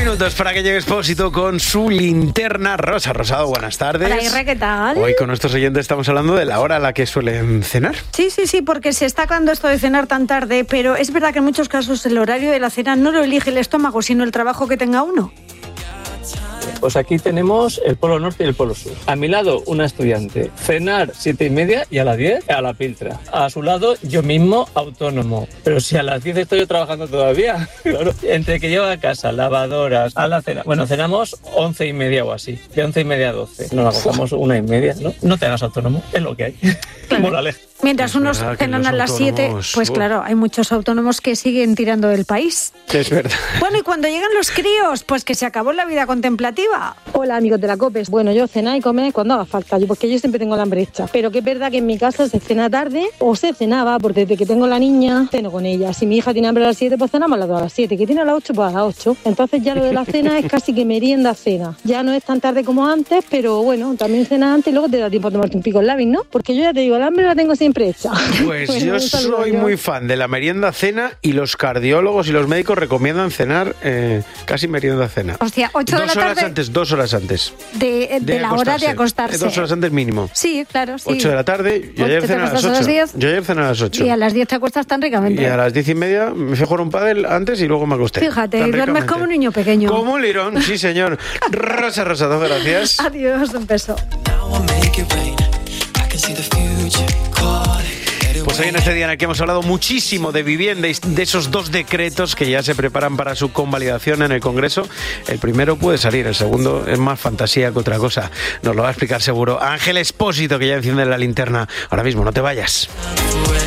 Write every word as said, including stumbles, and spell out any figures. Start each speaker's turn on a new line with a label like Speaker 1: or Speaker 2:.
Speaker 1: Minutos para que llegue Expósito con su linterna rosa. Rosado, buenas tardes.
Speaker 2: Hola, Irre, ¿qué tal?
Speaker 1: Hoy con nuestros oyentes estamos hablando de la hora a la que suelen cenar.
Speaker 2: Sí, sí, sí, porque se está acabando esto de cenar tan tarde, pero es verdad que en muchos casos el horario de la cena no lo elige el estómago, sino el trabajo que tenga uno.
Speaker 3: Pues aquí tenemos el polo norte y el polo sur. A mi lado, una estudiante. Cenar siete y media y a las diez a la piltra. A su lado, yo mismo autónomo. Pero si a las diez estoy yo trabajando todavía. Claro. Entre que llevo a casa, lavadoras, a la cena. Bueno, cenamos once y media o así. De once y media a doce. Nos acostamos una y media, ¿no? No te hagas autónomo, es lo que hay.
Speaker 2: Claro.
Speaker 3: Moraleja.
Speaker 2: Mientras unos cenan a las siete, pues
Speaker 1: uf.
Speaker 2: claro, hay muchos autónomos que siguen tirando del país.
Speaker 1: Es verdad.
Speaker 2: Bueno, y cuando llegan los críos, pues que se acabó la vida contemplativa.
Speaker 4: Hola, amigos de la COPE. Bueno, yo cenar y comer cuando haga falta, yo, porque yo siempre tengo la hambre hecha. Pero que es verdad que en mi casa se cena tarde o se cenaba, porque desde que tengo la niña, ceno con ella. Si mi hija tiene hambre a las siete, pues cenamos a las dos a las siete. Que tiene a las ocho, pues a las ocho. Entonces ya lo de la cena es casi que merienda-cena. Ya no es tan tarde como antes, pero bueno, también cenas antes y luego te da tiempo a tomarte un pico en labis, ¿no? Porque yo ya te digo, el hambre la tengo siempre hecha.
Speaker 1: Pues
Speaker 4: Bueno,
Speaker 1: yo
Speaker 4: un saludo,
Speaker 1: soy
Speaker 4: yo.
Speaker 1: muy fan de la merienda-cena y los cardiólogos y los médicos recomiendan cenar eh, casi merienda-cena.
Speaker 2: Hostia, ocho de
Speaker 1: Dos
Speaker 2: la
Speaker 1: horas
Speaker 2: tarde
Speaker 1: antes, dos horas antes.
Speaker 2: de, de la hora de acostarse.
Speaker 1: Dos horas antes mínimo.
Speaker 2: Sí, claro, sí.
Speaker 1: Ocho de la tarde, yo
Speaker 2: Ocho,
Speaker 1: ayer
Speaker 2: ¿te
Speaker 1: cené a las
Speaker 2: acuestas a las
Speaker 1: ocho.
Speaker 2: diez?
Speaker 1: Yo ayer cené a las ocho.
Speaker 2: Y a las diez te acuestas tan ricamente.
Speaker 1: Y a las diez y media me fui a jugar un pádel antes y luego me acosté.
Speaker 2: Fíjate,
Speaker 1: Tan
Speaker 2: y duermes
Speaker 1: ricamente.
Speaker 2: como un niño pequeño.
Speaker 1: Como un lirón, sí señor. Rosa Rosado, gracias.
Speaker 2: Adiós, un beso.
Speaker 1: Pues hoy en este día en el que hemos hablado muchísimo de vivienda y de esos dos decretos que ya se preparan para su convalidación en el Congreso. El primero puede salir, el segundo es más fantasía que otra cosa. Nos lo va a explicar seguro Ángel Expósito, que ya enciende la linterna. Ahora mismo, no te vayas.